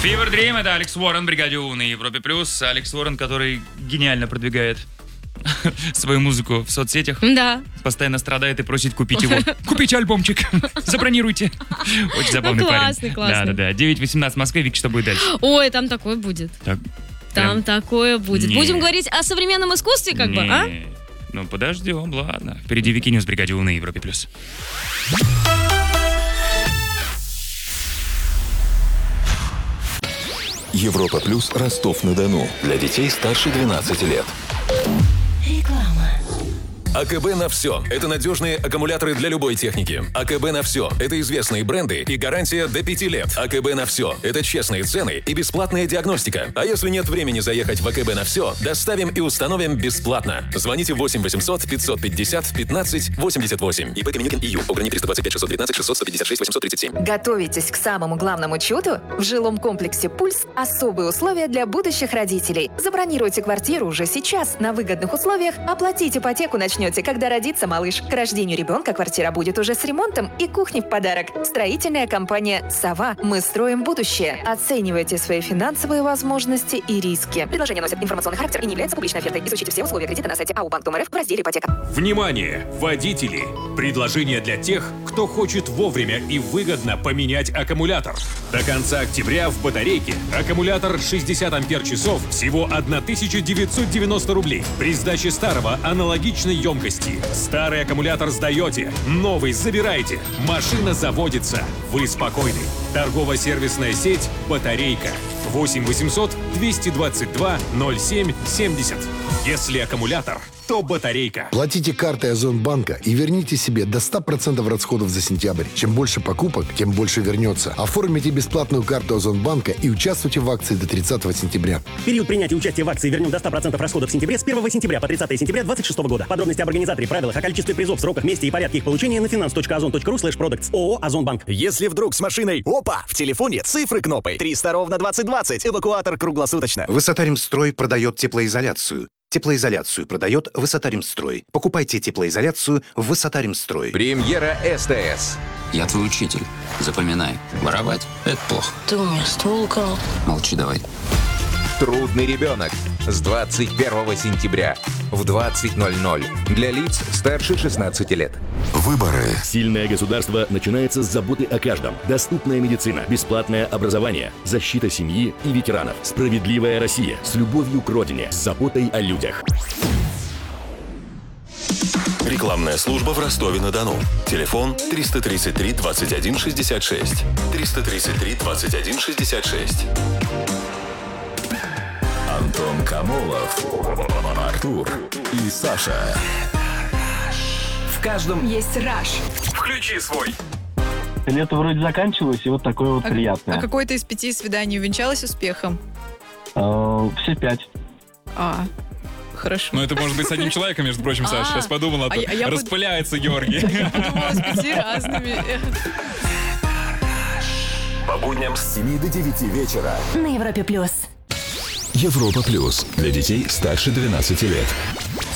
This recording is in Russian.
Fever Dream — это Алекс Уоррен, бригаде У на Европе+. Алекс Уоррен, который гениально продвигает свою музыку в соцсетях. Да. Постоянно страдает и просит купить его. Купите альбомчик, забронируйте. Очень забавный парень. Классный. Да. 9:18 в Москве. Вик, что будет дальше? Ой, там такое будет. Там такое будет. Не. Будем говорить о современном искусстве, как бы, а? Ну, подождем, ладно. Впереди Вики Ньюс, бригаде У на Европе+. Европа Плюс, Ростов-на-Дону. Для детей старше 12 лет. АКБ на все. Это надежные аккумуляторы для любой техники. АКБ на все. Это известные бренды и гарантия до 5 лет. АКБ на все. Это честные цены и бесплатная диагностика. А если нет времени заехать в АКБ на все, доставим и установим бесплатно. Звоните 8 800 550 15 88. ИП Каменюкин ИЮ. ОГРНИ 325 619 600 156 837. Готовитесь к самому главному чуду? В жилом комплексе «Пульс» особые условия для будущих родителей. Забронируйте квартиру уже сейчас на выгодных условиях, оплатить ипотеку начнете, когда родится малыш. К рождению ребенка квартира будет уже с ремонтом и кухней в подарок. Строительная компания «Сова». Мы строим будущее. Оценивайте свои финансовые возможности и риски. Предложение носит информационный характер и не является публичной офертой. Изучите все условия кредита на сайте АУ Банк РФ в разделе «Ипотека». Внимание, водители! Предложение для тех, кто хочет вовремя и выгодно поменять аккумулятор. До конца октября в батарейке аккумулятор 60 ампер-часов всего 1990 рублей. При сдаче старого аналогичной емкости. Старый аккумулятор сдаете, новый забираете. Машина заводится. Вы спокойны. Торгово-сервисная сеть «Батарейка». 8 800 222 07 70. Если аккумулятор, то батарейка. Платите картой Озонбанка и верните себе до 100% расходов за сентябрь. Чем больше покупок, тем больше вернется. Оформите бесплатную карту Озонбанка и участвуйте в акции до 30 сентября. Период принятия участия в акции вернем до 100% расходов в сентябре с 1 сентября по 30 сентября 2026 года. Подробности об организаторе, правилах, о количестве призов, сроках, месте и порядке их получения на finance.ozon.ru/products. ООО «Озонбанк». Если вдруг с машиной опа, в телефоне цифры кнопы 300 ровно 2020. Эвакуатор круглосуточно. Высотаримстрой продает теплоизоляцию. Теплоизоляцию продает Высотаримстрой. Покупайте теплоизоляцию в Высотаримстрой. Премьера СТС. Я твой учитель. Запоминай. Воровать – это плохо. Ты у меня ствол украл. Молчи давай. Трудный ребенок. С 21 сентября в 20:00. Для лиц старше 16 лет. Выборы. Сильное государство начинается с заботы о каждом. Доступная медицина, бесплатное образование, защита семьи и ветеранов. Справедливая Россия с любовью к родине, с заботой о людях. Рекламная служба в Ростове-на-Дону. Телефон 333 21 66. 333 21 66. Антон Камолов, Артур и Саша. В каждом есть раш. Включи свой. Лето вроде заканчивалось, и вот такое вот приятное. А какое-то из 5 свиданий увенчалось успехом? Все 5. Хорошо. Но это может быть с одним человеком, между прочим, Саша. Сейчас подумала, распыляется Георгий. Я подумала с 5 разными. По будням с 7 до 9 вечера. На Европе+. Европа Плюс. Для детей старше 12 лет.